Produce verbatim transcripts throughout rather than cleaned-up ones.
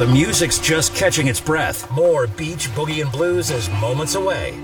The music's just catching its breath. More Beach Boogie and Blues is moments away.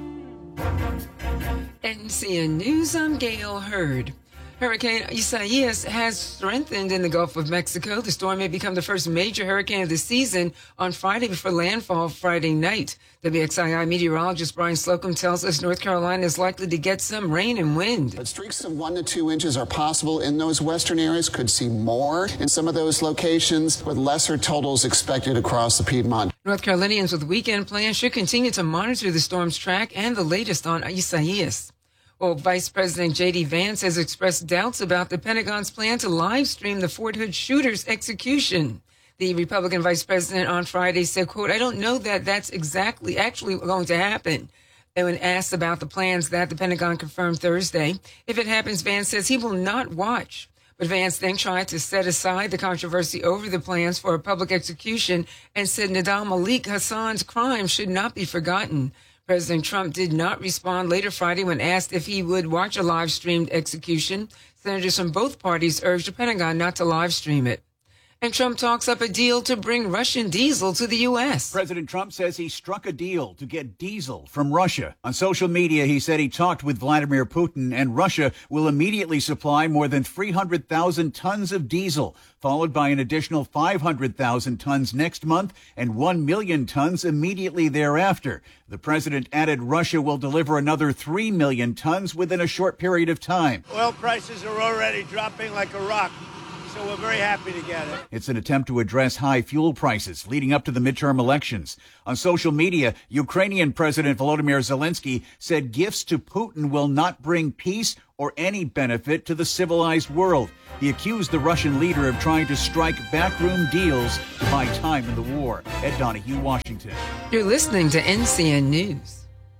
N C N News, I'm Gail Hurd. Hurricane Isaias has strengthened in the Gulf of Mexico. The storm may become the first major hurricane of the season on Friday before landfall Friday night. W X I I meteorologist Brian Slocum tells us North Carolina is likely to get some rain and wind. But streaks of one to two inches are possible in those western areas. Could see more in some of those locations, with lesser totals expected across the Piedmont. North Carolinians with weekend plans should continue to monitor the storm's track and the latest on Isaias. Well, Vice President J D. Vance has expressed doubts about the Pentagon's plan to live stream the Fort Hood shooter's execution. The Republican vice president on Friday said, quote, I don't know that that's exactly actually going to happen. And when asked about the plans that the Pentagon confirmed Thursday, if it happens, Vance says he will not watch. But Vance then tried to set aside the controversy over the plans for a public execution and said Nadal Malik Hassan's crime should not be forgotten. President Trump did not respond later Friday when asked if he would watch a live-streamed execution. Senators from both parties urged the Pentagon not to live-stream it. And Trump talks up a deal to bring Russian diesel to the U S. President Trump says he struck a deal to get diesel from Russia. On social media, he said he talked with Vladimir Putin, and Russia will immediately supply more than three hundred thousand tons of diesel, followed by an additional five hundred thousand tons next month and one million tons immediately thereafter. The president added Russia will deliver another three million tons within a short period of time. Oil prices are already dropping like a rock, so we're very happy to get it. It's an attempt to address high fuel prices leading up to the midterm elections. On social media, Ukrainian President Volodymyr Zelensky said gifts to Putin will not bring peace or any benefit to the civilized world. He accused the Russian leader of trying to strike backroom deals to buy time in the war. Ed Donahue, Washington. You're listening to N C N News.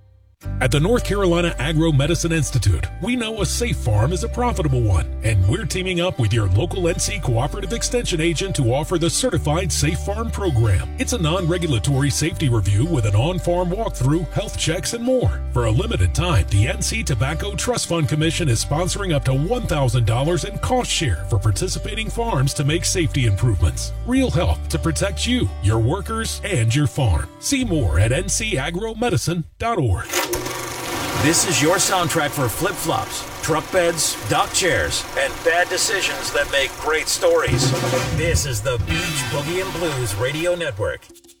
At the North Carolina Agro-Medicine Institute, we know a safe farm is a profitable one, and we're teaming up with your local N C Cooperative Extension agent to offer the Certified Safe Farm program. It's a non-regulatory safety review with an on-farm walkthrough, health checks, and more. For a limited time, the N C Tobacco Trust Fund Commission is sponsoring up to one thousand dollars in cost share for participating farms to make safety improvements. Real help to protect you, your workers, and your farm. See more at N C agro medicine dot org. This is your soundtrack for flip-flops, truck beds, dock chairs, and bad decisions that make great stories. This is the Beach Boogie and Blues Radio Network.